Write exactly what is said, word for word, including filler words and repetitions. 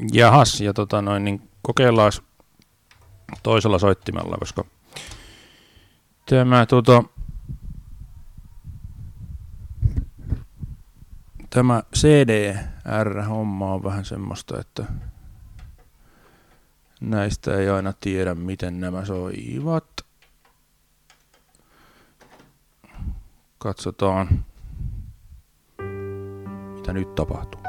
Jahas, ja tota noin, niin kokeillaan toisella soittimella, koska tämä tota, tämä C D R-homma on vähän semmoista, että näistä ei aina tiedä, miten nämä soivat. Katsotaan, mitä nyt tapahtuu.